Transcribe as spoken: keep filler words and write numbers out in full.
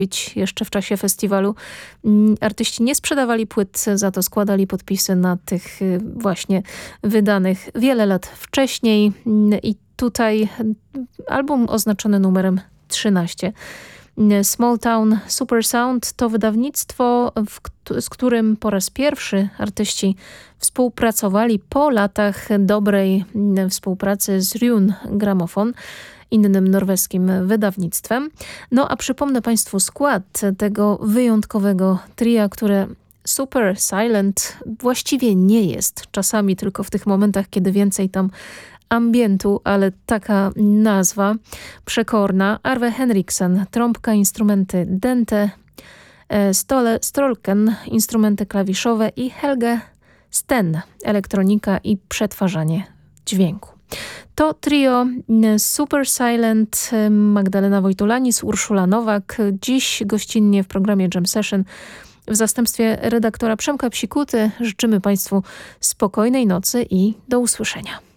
jeszcze w czasie festiwalu. Artyści nie sprzedawali płyt, za to składali podpisy na tych właśnie wydanych wiele lat wcześniej. I tutaj album oznaczony numerem trzynaście. Small Town Super Sound to wydawnictwo, w, z którym po raz pierwszy artyści współpracowali po latach dobrej współpracy z Rune Gramophone, innym norweskim wydawnictwem. No a przypomnę Państwu skład tego wyjątkowego tria, które super silent właściwie nie jest. Czasami tylko w tych momentach, kiedy więcej tam ambientu, ale taka nazwa przekorna. Arve Henriksen, trąbka, instrumenty dęte, Stole Strolken, instrumenty klawiszowe i Helge Sten, elektronika i przetwarzanie dźwięku. To trio Super Silent, Magdalena Wojtulanis, Urszula Nowak. Dziś gościnnie w programie Jam Session w zastępstwie redaktora Przemka Psikuty życzymy Państwu spokojnej nocy i do usłyszenia.